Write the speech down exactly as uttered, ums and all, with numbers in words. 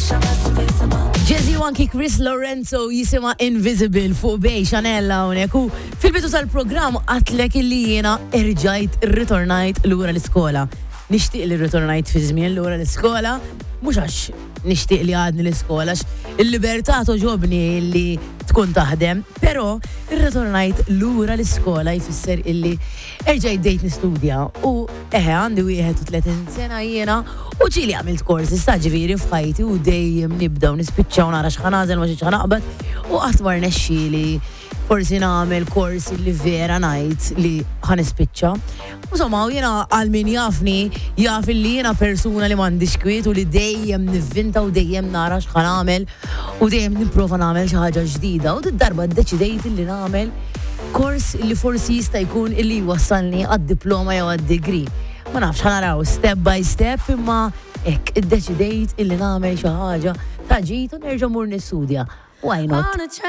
Jazzy Wanki Chris Lorenzo jisima Invisible fuq bej Chanella unek u fil-bidu tal-programm għatlek illi jena irġajt ir-ritornajt l-ura l-iskola. Nishtiq li ritornajt fi żmien l-ura l-iskola, mhux għax nishtiq li għadni l-iskola, il-libertà toġobni li tkun taħdem, però ir-ritornajt l-ura l-iskola jfisser illi erġajt dejt nistudja u eħe għandi wieħed u tletin sena jiena u ġili għamilt korsi staġviri f'ħajti u dejjem nibdaw nispiċċaw nara x'ħanażel ma xi ħanaqbad u qatt mar nexxieli forsi nagħmel korsi li vera ngħid li ħanispiċċa. Insomma, jiena għal min jafni jaf li jiena persuna li m'għandix kwiet u li dejjem nivvinta u dejjem nara x'ħanagħmel u dejjem nipprova nagħmel xi ħaġa ġdida u d-darba ddeċidejt li nagħmel kors li forsi jista' jkun illi wassalni għad-diploma jew għad-degree. Ma nafx ħanaraw step by step imma hekk iddeċidejt illi nagħmel xi ħaġa ta' ġid u nerġa' mur nistudja. Why not?